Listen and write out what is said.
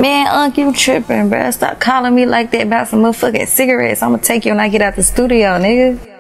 Man, Unc, you tripping, bruh. Stop calling me like that about some motherfucking cigarettes. I'ma take you when I get out the studio, nigga.